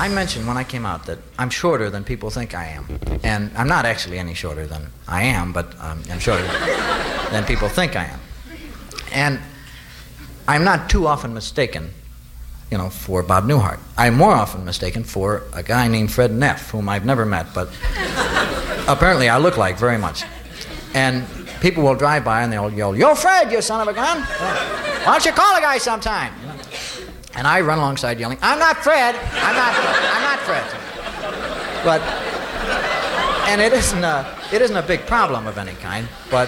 I mentioned when I came out that I'm shorter than people think I am. And I'm not actually any shorter than I am, but I'm shorter than people think I am. And I'm not too often mistaken, for Bob Newhart. I'm more often mistaken for a guy named Fred Neff, whom I've never met, but apparently I look like very much. And people will drive by and they'll yell, "Yo, Fred, you son of a gun! Why don't you call a guy sometime?" And I run alongside yelling, "I'm not Fred! I'm not Fred!" But, and it isn't a big problem of any kind, but,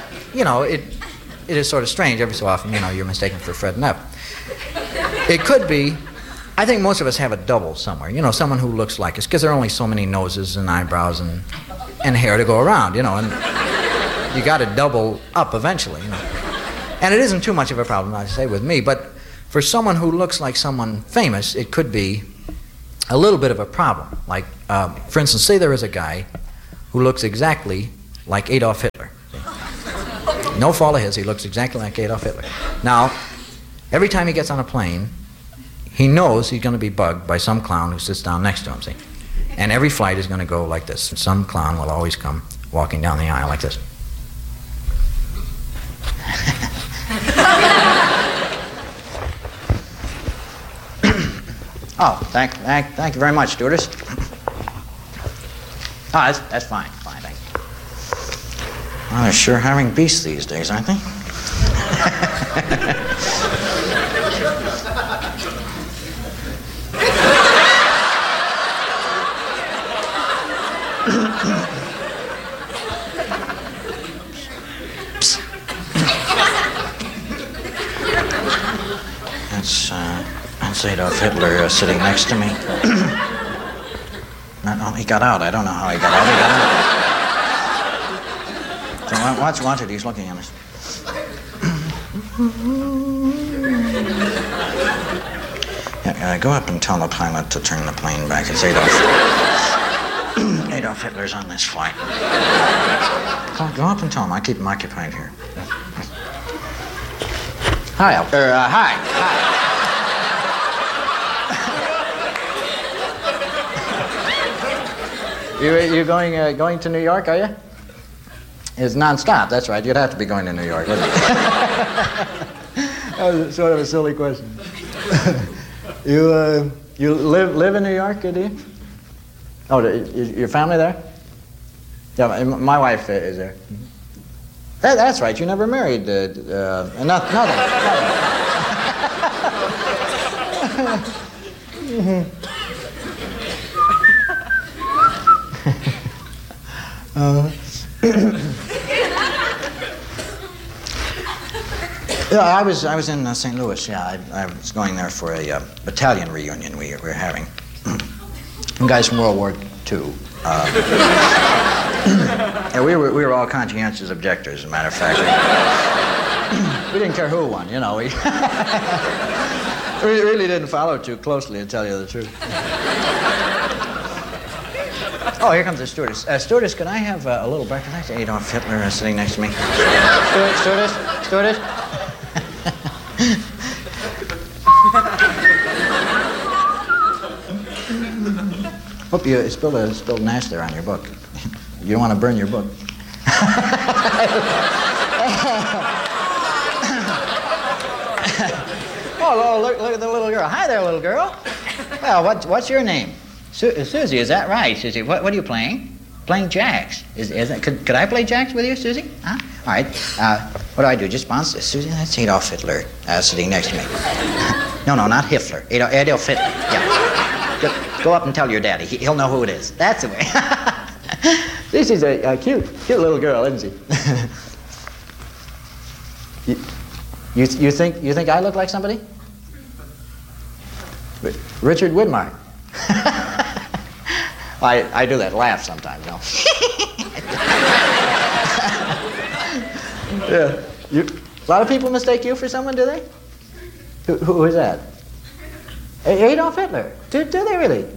it is sort of strange every so often, you're mistaken for Fred Neff. It could be, I think most of us have a double somewhere, someone who looks like us, because there are only so many noses and eyebrows and hair to go around, and you got to double up eventually, And it isn't too much of a problem, I say, with me, but for someone who looks like someone famous, it could be a little bit of a problem. Like, for instance, say there is a guy who looks exactly like Adolf Hitler. No fault of his, he looks exactly like Adolf Hitler. Now, every time he gets on a plane, he knows he's going to be bugged by some clown who sits down next to him, see? And every flight is going to go like this. Some clown will always come walking down the aisle like this. Oh, thank you very much, stewardess. Oh, that's fine, thank you. Well, they're sure hiring beasts these days, aren't they? That's Adolf Hitler sitting next to me. No, he got out. I don't know how he got out. So watch it. He's looking at us. Go up and tell the pilot to turn the plane back. It's Adolf Hitler's on this flight. Go up and tell him. I keep him occupied here. Hi. You're going to New York, are you? It's nonstop. That's right. You'd have to be going to New York, wouldn't you? That was sort of a silly question. You live in New York, do you? Oh, your family there? Yeah, my wife is there. That's right. You never married. Nothing. Yeah, I was in St. Louis. Yeah, I was going there for a battalion reunion we were having. Some guys from World War II. Yeah, we were all conscientious objectors, as a matter of fact. We didn't care who won, We really didn't follow too closely, to tell you the truth. Oh, here comes the stewardess. Stewardess, could I have a little breakfast? That's Adolf Hitler sitting next to me. Stewardess. Hope you spilled an ash there on your book. You don't want to burn your book. Oh, look at the little girl. Hi there, little girl. Well, what's your name? Susie, is that right, Susie? What are you playing? Playing jacks. Could I play jacks with you, Susie? Huh? All right. What do I do? Just bounce? Susie, that's Adolf Hitler sitting next to me. No, not Hitler. Adolf Hitler. Yeah. Go up and tell your daddy. He'll know who it is. That's the way. This is a cute little girl, isn't she? You think I look like somebody? Richard Widmark. I do that laugh sometimes, Yeah. A lot of people mistake you for someone, do they? Who is that? Adolf Hitler. Do they really?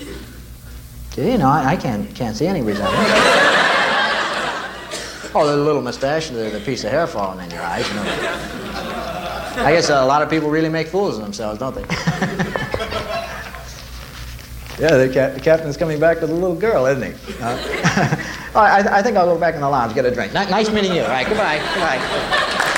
I can't see any resemblance. Oh, the little mustache, the piece of hair falling in your eyes. I guess a lot of people really make fools of themselves, don't they? Yeah, the captain's coming back with a little girl, isn't he? All right, I think I'll go back in the lounge, get a drink. Nice meeting you. All right, goodbye. Goodbye.